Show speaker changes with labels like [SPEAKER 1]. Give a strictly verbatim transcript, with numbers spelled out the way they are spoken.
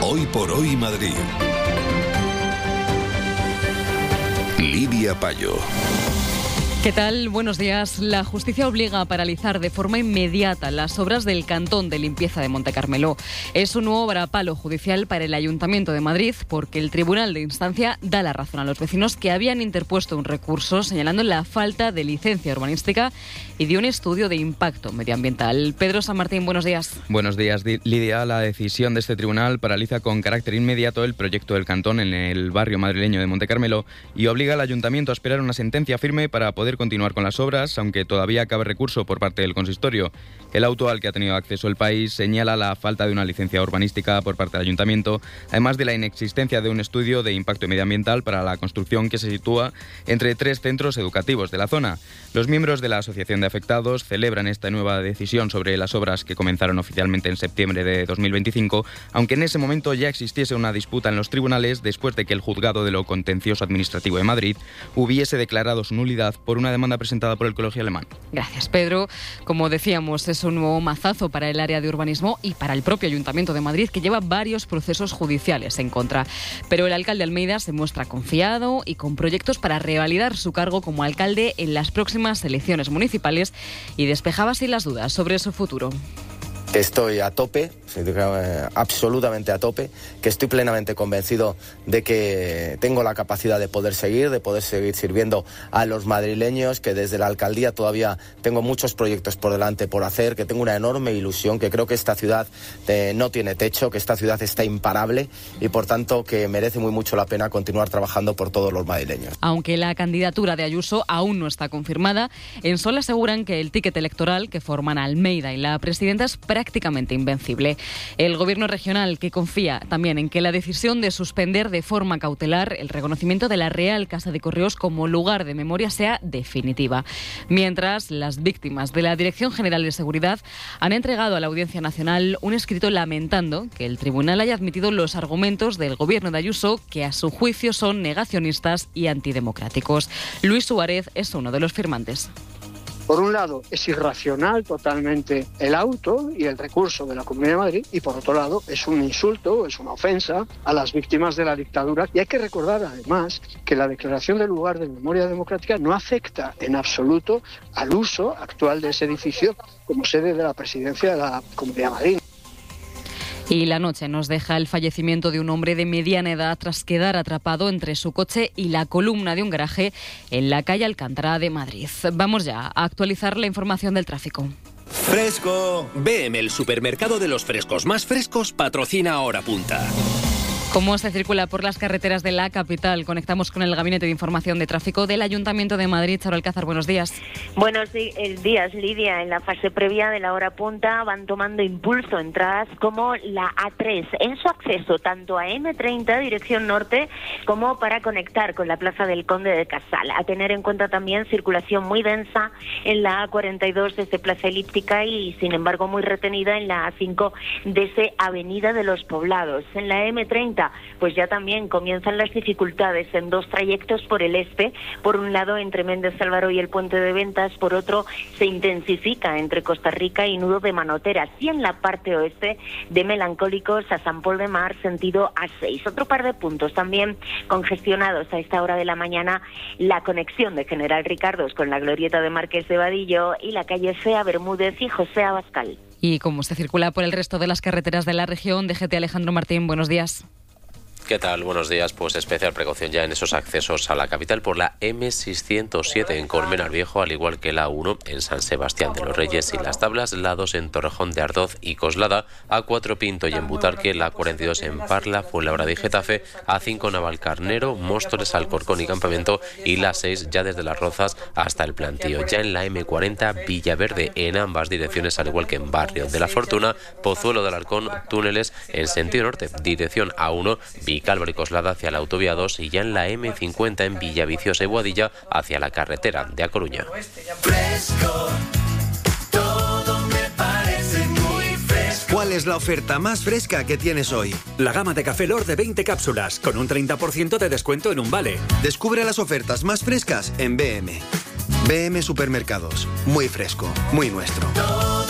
[SPEAKER 1] Hoy por hoy Madrid. Lidia Payo.
[SPEAKER 2] ¿Qué tal? Buenos días. La justicia obliga a paralizar de forma inmediata las obras del Cantón de Limpieza de Montecarmelo. Es un nuevo varapalo judicial para el Ayuntamiento de Madrid porque el Tribunal de Instancia da la razón a los vecinos que habían interpuesto un recurso señalando la falta de licencia urbanística y de un estudio de impacto medioambiental. Pedro San Martín, buenos días.
[SPEAKER 3] Buenos días, Lidia. La decisión de este tribunal paraliza con carácter inmediato el proyecto del Cantón en el barrio madrileño de Montecarmelo y obliga al Ayuntamiento a esperar una sentencia firme para poder continuar con las obras, aunque todavía cabe recurso por parte del consistorio. El auto al que ha tenido acceso el país señala la falta de una licencia urbanística por parte del Ayuntamiento, además de la inexistencia de un estudio de impacto medioambiental para la construcción que se sitúa entre tres centros educativos de la zona. Los miembros de la Asociación de Afectados celebran esta nueva decisión sobre las obras que comenzaron oficialmente en septiembre de dos mil veinticinco, aunque en ese momento ya existiese una disputa en los tribunales después de que el Juzgado de lo Contencioso Administrativo de Madrid hubiese declarado su nulidad por una demanda presentada por el Colegio Alemán.
[SPEAKER 2] Gracias, Pedro. Como decíamos, es un nuevo mazazo para el área de urbanismo y para el propio Ayuntamiento de Madrid, que lleva varios procesos judiciales en contra. Pero el alcalde Almeida se muestra confiado y con proyectos para revalidar su cargo como alcalde en las próximas elecciones municipales y despejaba así las dudas sobre su futuro.
[SPEAKER 4] Que estoy a tope, absolutamente a tope, que estoy plenamente convencido de que tengo la capacidad de poder seguir, de poder seguir sirviendo a los madrileños, que desde la alcaldía todavía tengo muchos proyectos por delante por hacer, que tengo una enorme ilusión, que creo que esta ciudad eh, no tiene techo, que esta ciudad está imparable y por tanto que merece muy mucho la pena continuar trabajando por todos los madrileños.
[SPEAKER 2] Aunque la candidatura de Ayuso aún no está confirmada, en Sol aseguran que el ticket electoral que forman Almeida y la presidenta es prácticamente invencible. El gobierno regional, que confía también en que la decisión de suspender de forma cautelar el reconocimiento de la Real Casa de Correos como lugar de memoria sea definitiva. Mientras, las víctimas de la Dirección General de Seguridad han entregado a la Audiencia Nacional un escrito lamentando que el tribunal haya admitido los argumentos del gobierno de Ayuso, que a su juicio son negacionistas y antidemocráticos. Luis Suárez es uno de los firmantes.
[SPEAKER 5] Por un lado, es irracional totalmente el auto y el recurso de la Comunidad de Madrid y por otro lado, es un insulto, es una ofensa a las víctimas de la dictadura. Y hay que recordar además que la declaración del lugar de memoria democrática no afecta en absoluto al uso actual de ese edificio como sede de la presidencia de la Comunidad de Madrid.
[SPEAKER 2] Y la noche nos deja el fallecimiento de un hombre de mediana edad tras quedar atrapado entre su coche y la columna de un garaje en la calle Alcántara de Madrid. Vamos ya a actualizar la información del tráfico.
[SPEAKER 6] ¡Fresco! B M, el supermercado de los frescos más frescos, patrocina Hora Punta.
[SPEAKER 2] ¿Cómo se circula por las carreteras de la capital? Conectamos con el Gabinete de Información de Tráfico del Ayuntamiento de Madrid. Charo Alcázar, buenos días.
[SPEAKER 7] Buenos días, Lidia. En la fase previa de la hora punta van tomando impulso entradas como la A tres en su acceso tanto a eme treinta, dirección norte, como para conectar con la Plaza del Conde de Casal. A tener en cuenta también circulación muy densa en la A cuarenta y dos desde Plaza Elíptica y, sin embargo, muy retenida en la A cinco desde Avenida de los Poblados. En la eme treinta, pues ya también comienzan las dificultades en dos trayectos por el este. Por un lado, entre Méndez Álvaro y el Puente de Ventas. Por otro, se intensifica entre Costa Rica y Nudo de Manoteras. Y en la parte oeste, de Melancólicos a San Pol de Mar, sentido A seis. Otro par de puntos también congestionados a esta hora de la mañana. La conexión de General Ricardos con la glorieta de Marqués de Vadillo y la calle Fea Bermúdez y José Abascal.
[SPEAKER 2] Y cómo se circula por el resto de las carreteras de la región, D G T Alejandro Martín, buenos días.
[SPEAKER 8] ¿Qué tal? Buenos días. Pues especial precaución ya en esos accesos a la capital por la eme seiscientos siete en Colmenar Viejo, al igual que la uno en San Sebastián de los Reyes y Las Tablas, la dos en Torrejón de Ardoz y Coslada, A cuatro Pinto y en Butarque, la cuarenta y dos en Parla, Fuenlabrada y Getafe, A cinco Navalcarnero, Móstoles, Alcorcón y Campamento y la seis ya desde Las Rozas hasta el Plantío. Ya en la eme cuarenta, Villaverde en ambas direcciones, al igual que en Barrio de la Fortuna, Pozuelo del Alarcón, túneles en sentido norte, dirección A uno, Vicálvaro y Coslada hacia la autovía dos y ya en la eme cincuenta en Villaviciosa y Boadilla hacia la carretera de A Coruña.
[SPEAKER 9] Fresco, todo me parece muy fresco.
[SPEAKER 10] ¿Cuál es la oferta más fresca que tienes hoy?
[SPEAKER 11] La gama de Café Lord de veinte cápsulas, con un treinta por ciento de descuento en un vale.
[SPEAKER 10] Descubre las ofertas más frescas en B M. B M Supermercados. Muy fresco, muy nuestro.